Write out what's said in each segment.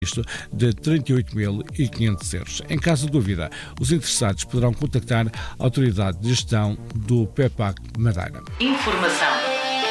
Isto de 38.500 euros. Em caso de dúvida, os interessados poderão contactar a autoridade de gestão do PEPAC Madeira. Informação.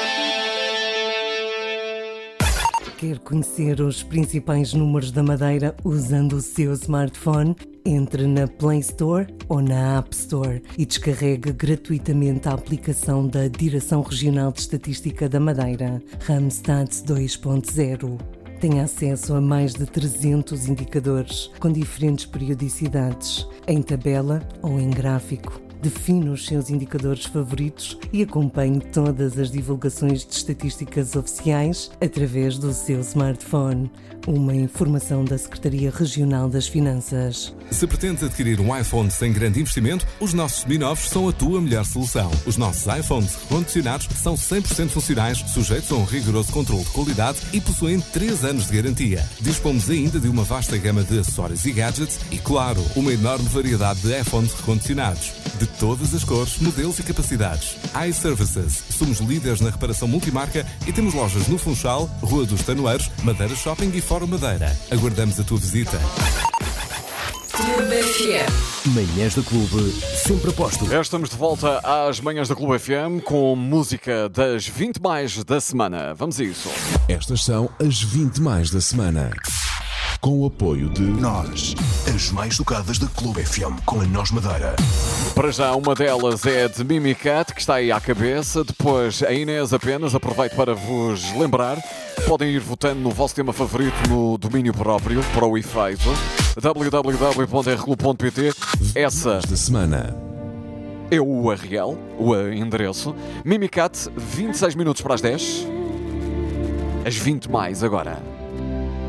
Quer conhecer os principais números da Madeira usando o seu smartphone? Entre na Play Store ou na App Store e descarregue gratuitamente a aplicação da Direção Regional de Estatística da Madeira, Randstad 2.0. Tem acesso a mais de 300 indicadores com diferentes periodicidades, em tabela ou em gráfico. Define os seus indicadores favoritos e acompanhe todas as divulgações de estatísticas oficiais através do seu smartphone. Uma informação da Secretaria Regional das Finanças. Se pretendes adquirir um iPhone sem grande investimento, os nossos seminovos são a tua melhor solução. Os nossos iPhones recondicionados são 100% funcionais, sujeitos a um rigoroso controle de qualidade e possuem 3 anos de garantia. Dispomos ainda de uma vasta gama de acessórios e gadgets e, claro, uma enorme variedade de iPhones recondicionados. De todas as cores, modelos e capacidades. iServices. Somos líderes na reparação multimarca e temos lojas no Funchal, Rua dos Tanoeiros, Madeira Shopping e Fórum Madeira. Aguardamos a tua visita. Clube FM. Manhãs do Clube, sempre aposto. Já estamos de volta às Manhãs da Clube FM com música das 20 mais da semana. Vamos a isso. Estas são as 20 mais da semana. Com o apoio de Nós, as mais tocadas da Clube FM com a Nós Madeira. Para já, uma delas é de Mimicat, que está aí à cabeça. Depois, a Inês apenas. Aproveito para vos lembrar. Podem ir votando no vosso tema favorito no domínio próprio, para o efeito. www.rclub.pt. Essa da semana é o URL, o endereço. Mimicat, 26 minutos para as 10. As 20 mais agora.